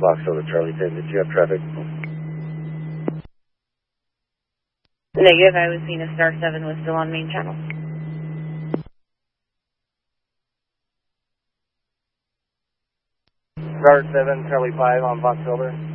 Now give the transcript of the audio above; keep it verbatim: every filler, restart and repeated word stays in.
Foxtrot Charlie ten, did you have traffic? Negative, I was seeing a Star seven was still on main channel. Star seven, Charlie five on Fox Silver.